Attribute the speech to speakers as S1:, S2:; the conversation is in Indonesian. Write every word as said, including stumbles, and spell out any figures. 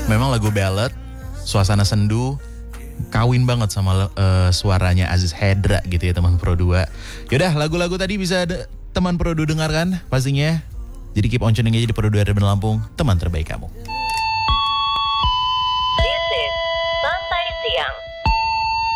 S1: Memang lagu ballad, suasana sendu, kawin banget sama uh, suaranya Aziz Hendra gitu ya teman Pro dua. Yaudah, lagu-lagu tadi bisa de- teman Pro dua dengarkan pastinya. Jadi keep on tuning aja di Pro dua R Lampung, teman terbaik kamu.
S2: This is Santai Siang.